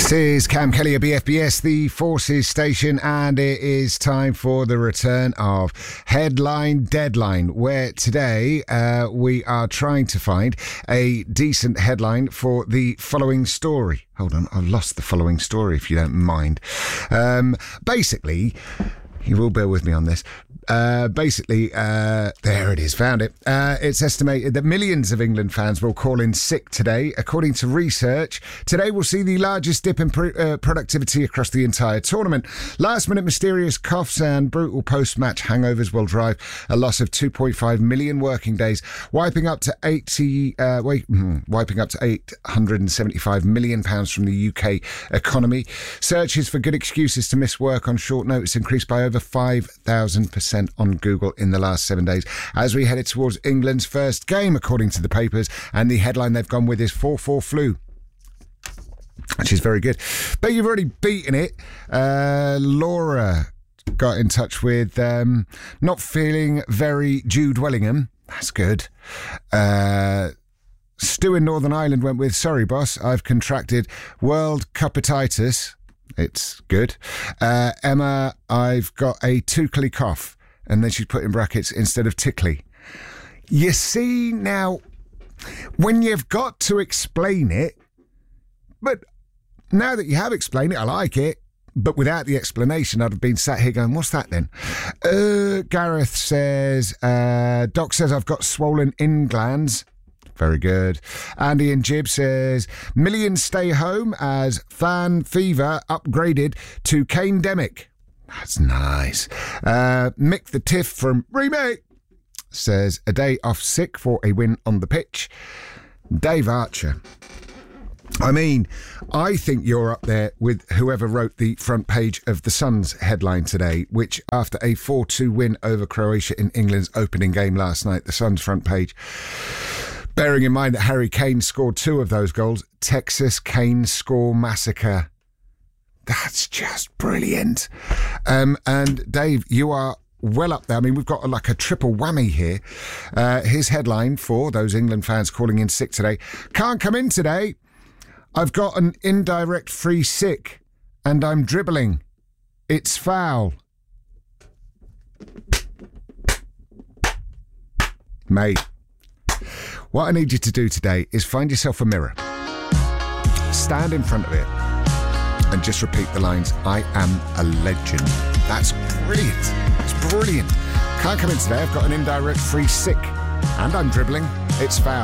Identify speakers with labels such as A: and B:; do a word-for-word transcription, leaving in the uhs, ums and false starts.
A: It is Cam Kelly at B F B S, the Forces station, and it is time for the return of Headline Deadline, where today uh, we are trying to find a decent headline for the following story. Hold on, I've lost the following story, if you don't mind. Um, basically, you will bear with me on this. Uh, basically, uh, there it is, found it. Uh, it's estimated that millions of England fans will call in sick today. According to research, today we'll see the largest dip in pr- uh, productivity across the entire tournament. Last-minute mysterious coughs and brutal post-match hangovers will drive a loss of two point five million working days, wiping up to eighty, uh, wait, mm, wiping up to eight hundred seventy-five million pounds from the U K economy. Searches for good excuses to miss work on short notice increased by over five thousand percent on Google in the last seven days as we headed towards England's first game, according to the papers, and the headline they've gone with is four four flu, which is very good. But you've already beaten it. Uh, Laura got in touch with um, not feeling very Jude Wellingham. That's good. Uh, Stu in Northern Ireland went with, sorry boss, I've contracted World Cupatitis. It's good. Uh, Emma, I've got a tootly cough. And then she's put in brackets instead of tickly. You see, now, when you've got to explain it, but now that you have explained it, I like it. But without the explanation, I'd have been sat here going, what's that then? Uh, Gareth says, uh, Doc says I've got swollen in glands. Very good. Andy in Jib says, millions stay home as fan fever upgraded to cane-demic. That's nice. Uh, Mick the Tiff from Remake says, a day off sick for a win on the pitch. Dave Archer. I mean, I think you're up there with whoever wrote the front page of the Sun's headline today, which after a four two win over Croatia in England's opening game last night, the Sun's front page, bearing in mind that Harry Kane scored two of those goals, Texas Kane score massacre. That's just brilliant. Um, and Dave, you are well up there. I mean, we've got like a triple whammy here. Uh, his headline for those England fans calling in sick today: can't come in today. I've got an indirect free sick and I'm dribbling. It's foul. Mate, what I need you to do today is find yourself a mirror. Stand in front of it. And just repeat the lines, I am a legend. That's brilliant. It's brilliant. Can't come in today. I've got an indirect free sick. And I'm dribbling. It's foul.